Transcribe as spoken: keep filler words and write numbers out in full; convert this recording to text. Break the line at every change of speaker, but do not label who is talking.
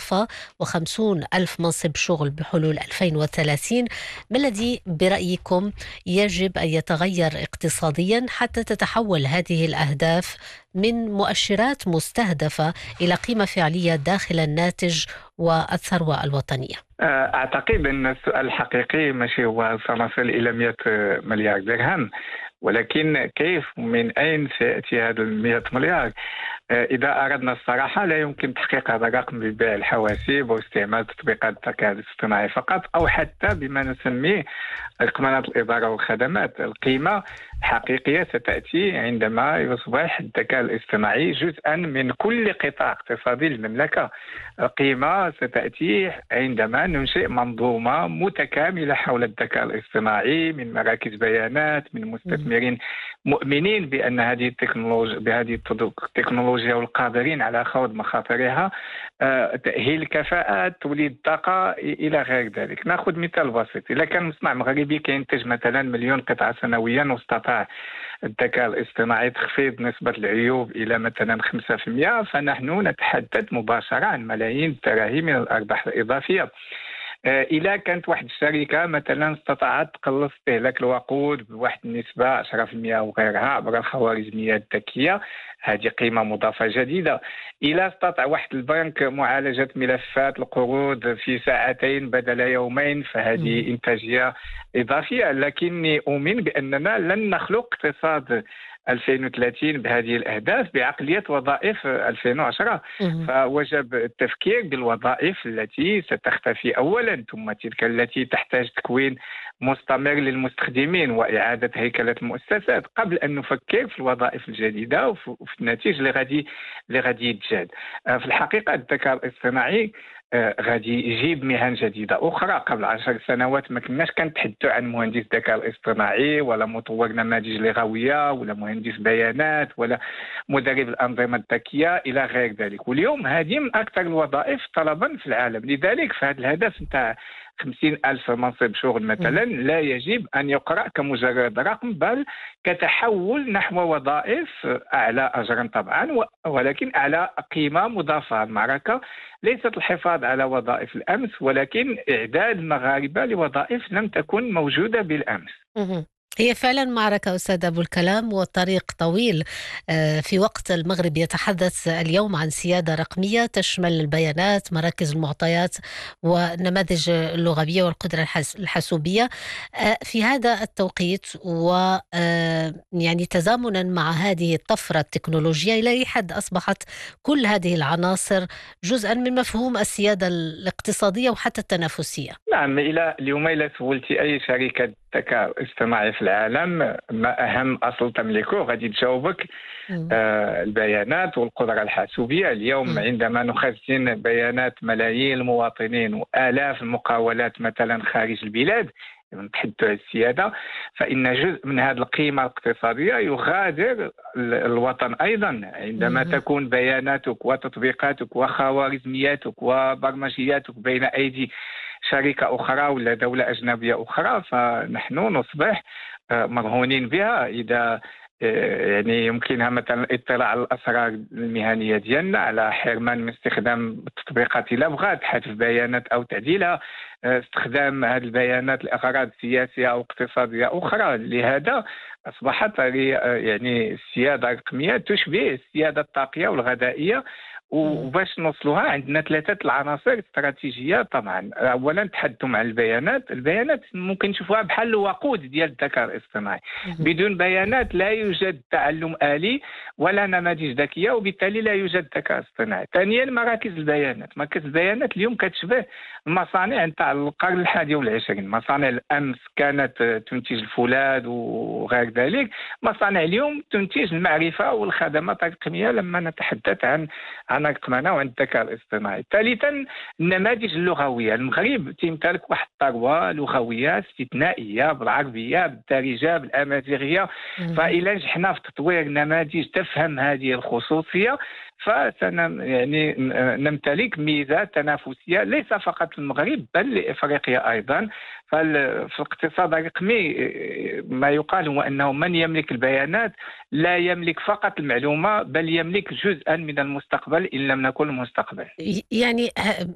إضافة وخمسون ألف منصب شغل بحلول ألفين وثلاثين. ما الذي برأيكم يجب أن يتغير اقتصاديا حتى تتحول هذه الأهداف من مؤشرات مستهدفة إلى قيمة فعلية داخل الناتج والثروة الوطنية؟
أعتقد أن السؤال الحقيقي ماشي هو سنصل إلى مئة مليار درهم، ولكن كيف من أين سيأتي هذا المئة مليار؟ إذا أردنا الصراحة لا يمكن تحقيق هذا الرقم ببيع الحواسيب واستعمال تطبيقات الذكاء الاصطناعي فقط، أو حتى بما نسميه رقمنة الإدارة والخدمات. القيمة الحقيقية ستأتي عندما يصبح الذكاء الاصطناعي جزءا من كل قطاع اقتصادي للمملكة. القيمة ستأتي عندما ننشئ منظومة متكاملة حول الذكاء الاصطناعي، من مراكز بيانات، من مستثمرين مؤمنين بأن هذه التكنولوجيا بهذه التكنولوجيا والقادرين على خوض مخاطرها، تأهيل الكفاءات، توليد طاقة إلى غير ذلك. نأخذ مثال بسيط: إذا كان مصنع مغربي كينتج مثلا مليون قطعة سنويا واستطاع الذكاء الاصطناعي تخفيض نسبة العيوب إلى مثلا خمسة في المئة، فنحن نتحدث مباشرة عن ملايين الدراهم من الأرباح الإضافية. إذا كانت واحد الشركة مثلا استطاعت تقلص استهلاك الوقود بواحد النسبة عشرة في المئة وغيرها عبر الخوارزميات الذكية، هذه قيمة مضافة جديدة. إذا استطاع واحد البنك معالجة ملفات القروض في ساعتين بدل يومين، فهذه إنتاجية إضافية. لكني أؤمن بأننا لن نخلق اقتصاد ألفين وثلاثين بهذه الأهداف بعقلية وظائف ألفين وعشرة. فوجب التفكير بالوظائف التي ستختفي أولا، ثم تلك التي تحتاج تكوين مستمر للمستخدمين وإعادة هيكلة المؤسسات، قبل أن نفكر في الوظائف الجديدة وفي النتيجة اللي غادي اللي غادي يتجاد. في الحقيقة الذكاء الاصطناعي غادي يجيب مهن جديدة أخرى. قبل عشر سنوات ما كناش كنتحدثوا عن مهندس الذكاء الاصطناعي ولا مطور نماذج لغوية ولا مهندس بيانات ولا مدرب الأنظمة الذكية إلى غير ذلك، واليوم هذه من أكثر الوظائف طلبا في العالم. لذلك فهذا الهدف نتاع خمسين ألف منصب شغل مثلا لا يجب أن يقرأ كمجرد رقم، بل كتحول نحو وظائف أعلى أجرا طبعا، ولكن أعلى قيمة مضافة. المعركة ليست الحفاظ على وظائف الأمس، ولكن إعداد المغاربة لوظائف لم تكن موجودة بالأمس.
هي فعلا معركة أستاذ أبو الكلام، والطريق طويل. في وقت المغرب يتحدث اليوم عن سيادة رقمية تشمل البيانات، مراكز المعطيات، والنماذج اللغوية والقدرة الحاسوبية. في هذا التوقيت و يعني تزامنا مع هذه الطفرة التكنولوجية، إلى أي حد أصبحت كل هذه العناصر جزءا من مفهوم السيادة الاقتصادية وحتى التنافسية؟
نعم، إلى اليوم إذا سولتي أي شركة ذكاء اصطناعي في العالم ما أهم أصل تملكه، غادي تجاوبك آه البيانات والقدرة الحاسوبية. اليوم م. عندما نخزن بيانات ملايين المواطنين وآلاف المقاولات مثلا خارج البلاد، نتحدث عن السيادة، فإن جزء من هذه القيمة الاقتصادية يغادر الوطن أيضا. عندما م. تكون بياناتك وتطبيقاتك وخوارزمياتك وبرمجياتك بين أيدي شركة أخرى ولا دولة أجنبية أخرى، فنحن نصبح مرهونين بها. إذا يعني يمكنها مثلا الاطلاع على الأسرار المهنية ديالنا، على حرمان من استخدام التطبيقات إلا بغات، حذف بيانات أو تعديلها، استخدام هذه البيانات لأغراض سياسية أو اقتصادية أخرى. لهذا أصبحت يعني السيادة الرقمية تشبه السيادة الطاقية والغذائية. وباش نوصلوها عندنا ثلاثة العناصر استراتيجية. طبعا أولا تحدثوا عن البيانات. البيانات ممكن نشوفوها بحال الوقود ديال الذكاء الاصطناعي. بدون بيانات لا يوجد تعلم آلي ولا نماذج ذكية، وبالتالي لا يوجد ذكاء اصطناعي. ثانيا مراكز البيانات. مراكز البيانات اليوم كتشبه المصانع نتاع القرن الحادي والعشرين. مصانع الأمس كانت تنتج الفولاذ وغير ذلك، مصانع اليوم تنتج المعرفة والخدمات الرقمية لما نتحدث عن عن رقمنة وعن الذكاء الاصطناعي. ثالثا النماذج اللغوية. المغرب تمتلك واحد الثروة لغوية استثنائية بالعربية، بالدارجة، بالأمازيغية. فإلا نجحنا في تطوير نماذج تفهم هذه الخصوصية، فسن يعني نمتلك ميزة تنافسية ليس فقط في المغرب بل لإفريقيا أيضا. ففي الاقتصاد الرقمي ما يقال هو أنه من يملك البيانات لا يملك فقط المعلومة، بل يملك جزءا من المستقبل إن لم نكن المستقبل.
يعني